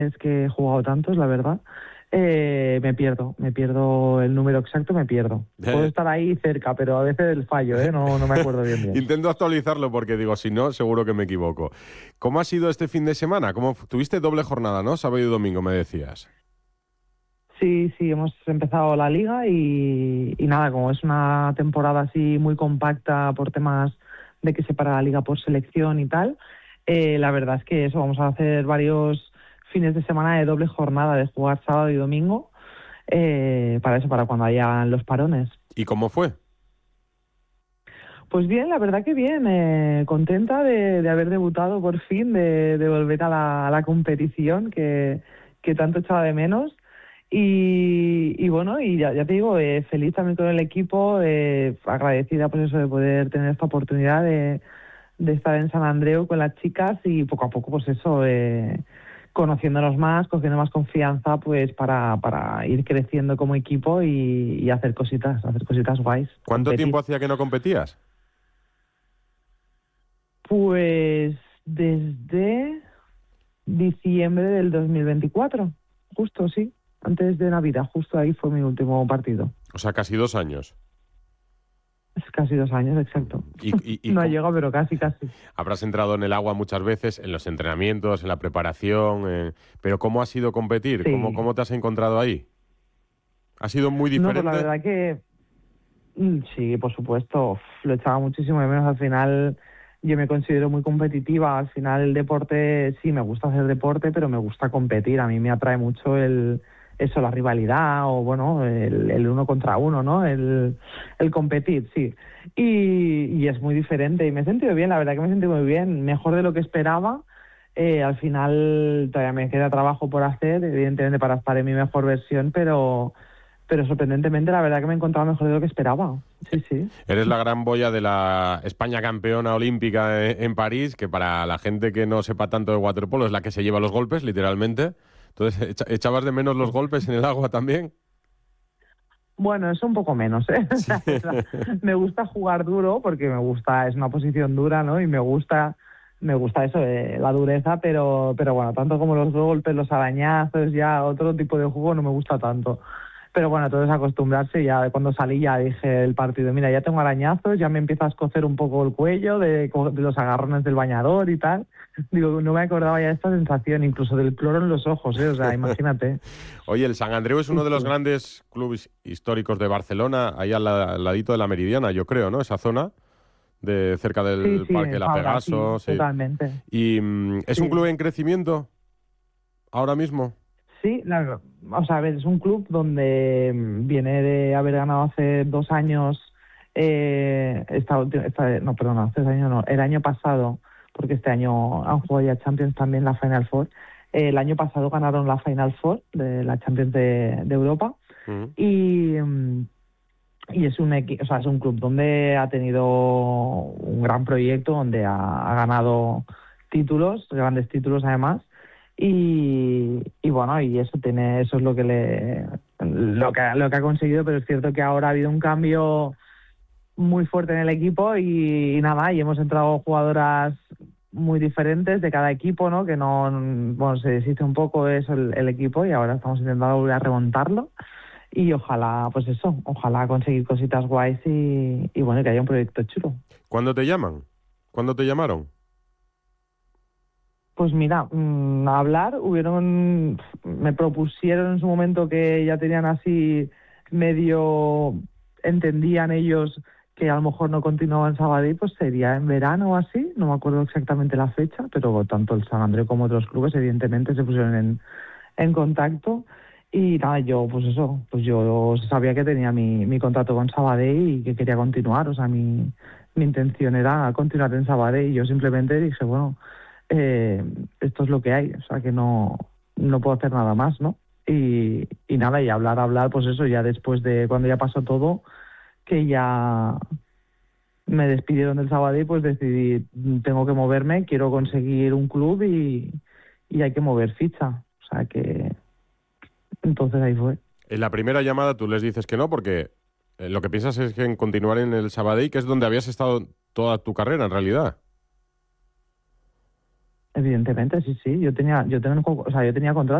es que he jugado tantos, la verdad. Me pierdo el número exacto, me pierdo. Puedo estar ahí cerca, pero a veces el fallo, no me acuerdo bien. Intento actualizarlo porque digo, si no, seguro que me equivoco. ¿Cómo ha sido este fin de semana? Tuviste doble jornada, ¿no? Sábado y domingo, me decías. Sí, hemos empezado la liga y nada, como es una temporada así muy compacta por temas de que se para la liga por selección y tal, la verdad es que eso, vamos a hacer varios fines de semana de doble jornada, de jugar sábado y domingo, para cuando haya los parones. ¿Y cómo fue? Pues bien, la verdad que bien, contenta de haber debutado por fin, de volver a la competición que tanto echaba de menos. Y bueno, y ya te digo, feliz también con el equipo, agradecida pues eso de poder tener esta oportunidad de estar en San Andreu con las chicas y poco a poco pues eso, conociéndonos más, cogiendo más confianza pues para ir creciendo como equipo y hacer cositas guays. ¿Cuánto Competir. tiempo hacía que no competías? Pues desde diciembre del 2024, justo, sí. Antes de Navidad, justo ahí fue mi último partido. O sea, casi 2 años. Es casi 2 años, exacto. ¿Y No ha cómo? llegado, pero casi. Habrás entrado en el agua muchas veces, en los entrenamientos, en la preparación, pero ¿cómo ha sido competir? Sí. ¿Cómo te has encontrado ahí? ¿Ha sido muy No, pues la diferente? verdad que sí, por supuesto. Lo echaba muchísimo de menos. Al final yo me considero muy competitiva. Al final el deporte, sí, me gusta hacer deporte, pero me gusta competir. A mí me atrae mucho la rivalidad o, bueno, el uno contra uno, ¿no? El competir, sí. Y es muy diferente. Y me he sentido bien, la verdad que me he sentido muy bien. Mejor de lo que esperaba. Al final todavía me queda trabajo por hacer, evidentemente, para estar en mi mejor versión, pero sorprendentemente la verdad que me he encontrado mejor de lo que esperaba. Sí. Eres la gran boya de la España campeona olímpica en París, que para la gente que no sepa tanto de waterpolo es la que se lleva los golpes, literalmente. Entonces, ¿echabas de menos los golpes en el agua también? Bueno, eso un poco menos, ¿eh? Sí. La verdad, me gusta jugar duro porque es una posición dura, ¿no? Y me gusta eso, la dureza, pero bueno, tanto como los golpes, los arañazos, ya otro tipo de juego no me gusta tanto. Pero bueno, todo es acostumbrarse. Ya cuando salí ya dije el partido, mira, ya tengo arañazos, ya me empieza a escocer un poco el cuello de los agarrones del bañador y tal. Digo, no me acordaba ya de esta sensación, incluso del cloro en los ojos, ¿eh? O sea, imagínate. Oye, el San Andreu es Sí, uno de los sí. grandes clubes históricos de Barcelona, ahí al ladito de la Meridiana, yo creo, ¿no? Esa zona de cerca del Sí, Parque en La Fabra, sí, Pegaso, sí. totalmente. Y es un Sí. club en crecimiento ahora mismo. Sí, o sea, a ver, es un club donde viene de haber ganado hace 2 años, no, perdona, hace 2 años no, el año pasado, porque este año han jugado ya Champions también la Final Four. El año pasado ganaron la Final Four de la Champions de Europa Mm. y, y o sea, es un club donde ha tenido un gran proyecto, donde ha ganado títulos, grandes títulos además. Y bueno, y eso es lo que ha conseguido, pero es cierto que ahora ha habido un cambio muy fuerte en el equipo y nada, y hemos entrado jugadoras muy diferentes de cada equipo, ¿no? Que no, bueno, se deshizo un poco eso el equipo y ahora estamos intentando volver a remontarlo y ojalá conseguir cositas guays y bueno, que haya un proyecto chulo. ¿Cuándo te llaman? ¿Cuándo te llamaron? Pues mira, me propusieron en su momento que ya tenían así medio, entendían ellos que a lo mejor no continuaban en Sabadell, pues sería en verano o así, no me acuerdo exactamente la fecha, pero tanto el San Andreu como otros clubes evidentemente se pusieron en contacto y nada, pues yo sabía que tenía mi contrato con Sabadell y que quería continuar, o sea, mi intención era continuar en Sabadell y yo simplemente dije, bueno, esto es lo que hay, o sea que no puedo hacer nada más, ¿no? Y nada, y hablar, pues eso, ya después de cuando ya pasó todo, que ya me despidieron del Sabadell, pues decidí, tengo que moverme, quiero conseguir un club y hay que mover ficha, o sea que entonces ahí fue. En la primera llamada tú les dices que no, porque lo que piensas es que en continuar en el Sabadell, que es donde habías estado toda tu carrera, en realidad. Evidentemente, sí, sí. Yo tenía contrato.